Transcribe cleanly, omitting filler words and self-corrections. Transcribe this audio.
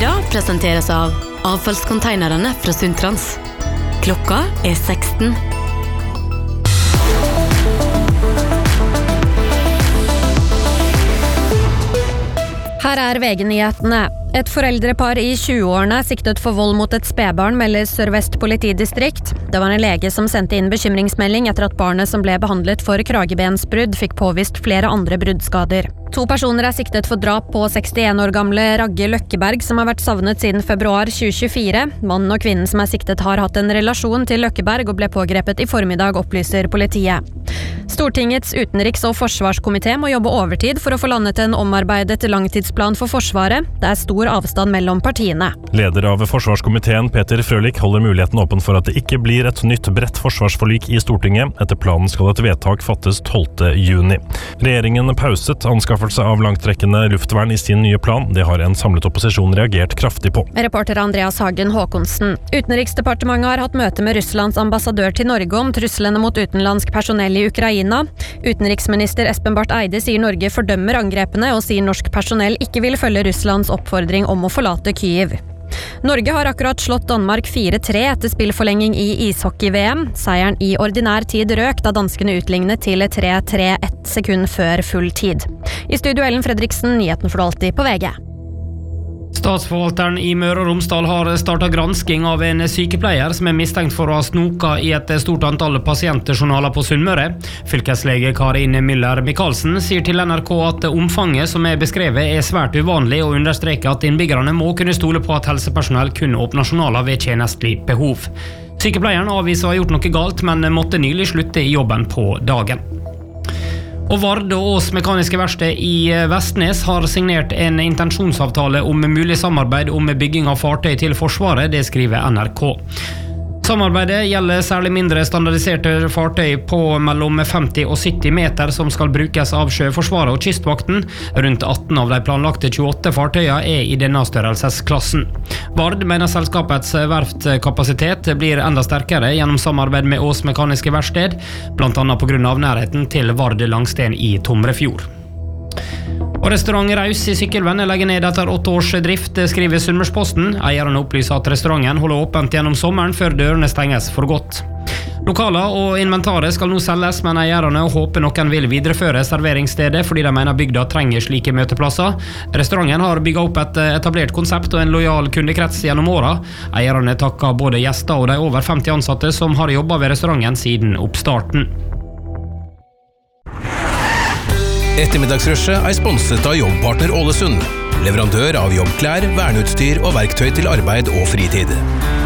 Nyhetssida presenteres av avfallskonteinerne fra Sundtrans. Klokka 16. Her VG-nyhetene. Et foreldrepar I 20-årene siktet for vold mot et spedbarn, melder Sør-Vest politidistrikt. Det var en lege som sendte inn bekymringsmelding etter at barnet som ble behandlet for kragebensbrudd fikk påvist flere andre bruddskader. 2 personer siktet for drap på 61 år gamle Ragge Løkkeberg, som har vært savnet siden februar 2024. Mannen og kvinnen som siktet har hatt en relasjon til Løkkeberg og ble pågrepet I formiddag, opplyser politiet. Stortingets utenriks- og forsvarskomité må jobbe overtid for å få landet en omarbeidet langtidsplan for Forsvaret. Det stor avstand mellom partiene. Leder av forsvarskomiteen, Peter Frølich, holder muligheten åpen for at det ikke blir et nytt bredt forsvarsforlik I Stortinget. Etter planen skal et vedtak fattes 12. juni. Regjeringen pauset anskaffelse av langtrekkende luftvern I sin nye plan. Det har en samlet opposisjon reagert kraftig på. Reporter Andreas Hagen Håkonsen. Utenriksdepartementet har hatt møte med Russlands ambassadør til Norge om truslene mot utenlandsk personell I Ukraina. Utenriksminister Espen Barth Eide sier Norge fordømmer angrepene og sier norsk personell ikke vil følge Russlands oppfordring om å forlate Kyiv. Norge har akkurat slått Danmark 4-3 etter spillforlenging I ishockey-VM. Seieren I ordinær tid røk da danskene utlignet til 3-3 1 sekund før full tid. I studio Ellen Fredriksen, nyheten for alltid på VG. Statsforvalteren I Møre og Romsdal har startet gransking av en sykepleier som mistenkt for å ha snoket I et stort antall pasientjournaler på Sunnmøre. Fylkeslege Karin Müller Michaelsen sier til NRK at omfanget som beskrevet svært uvanlig og understreker at innbyggerne må kunne stole på at helsepersonell kun åpner journaler ved tjenestelig behov. Sykepleieren avviser å ha gjort noe galt, men måtte nylig slutte I jobben på dagen. Og Vard og Ås Mekaniske Verksted I Vestnes har signert en intensjonsavtale om mulig samarbeid om bygging av fartøy til Forsvaret, det skriver NRK. Samarbeidet gjelder særlig mindre standardiserte fartøy på mellom 50 og 70 meter som skal brukes av Sjøforsvaret og Kystvakten. Rundt 18 av de planlagte 28 fartøyene I denne størrelsesklassen. Vard mener selskapets verftkapasitet blir enda sterkere gjennom samarbeid med Ås Mekaniske Verksted, blant annet på grunn av nærheten til Vard Langsten I Tomrefjord. Og restaurant Raus I Sykkylven legger ned etter 8 års drift, skriver Sunnmørsposten. Eierne opplyser at restauranten holder åpent gjennom sommeren før dørene stenges for godt. Lokaler og inventaret skal nå selges, men eierne håper noen vil videreføre serveringsstedet fordi de mener bygda trenger slike møteplasser. Restauranten har bygget opp et etablert konsept og en lojal kundekrets gjennom året. Eierne takker både gjester og de over 50 ansatte som har jobbet ved restauranten siden oppstarten. Ettermiddagsrushet sponset av Jobbpartner Ålesund, leverandør av jobbklær, verneutstyr og verktøy til arbeid og fritid.